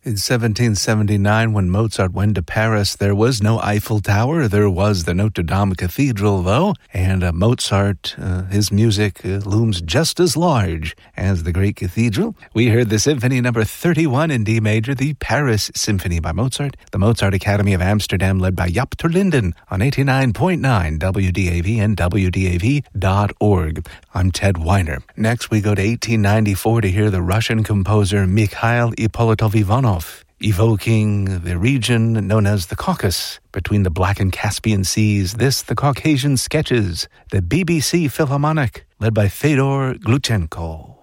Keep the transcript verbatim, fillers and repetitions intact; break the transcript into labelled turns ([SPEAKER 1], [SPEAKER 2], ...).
[SPEAKER 1] In seventeen seventy-nine, when Mozart went to Paris, there was no Eiffel Tower. There was the Notre Dame Cathedral, though. And uh, Mozart, uh, his music uh, looms just as large as the great cathedral. We heard the Symphony number thirty-one in D major, the Paris Symphony by Mozart. The Mozart Academy of Amsterdam, led by Jaap ter Linden on eighty-nine point nine W D A V and W D A V dot org. I'm Ted Weiner. Next, we go to eighteen ninety-four to hear the Russian composer Mikhail Ippolitov Ivanov, evoking the region known as the Caucasus, between the Black and Caspian Seas. This, the Caucasian Sketches, the B B C Philharmonic, led by Fedor Gluchenko.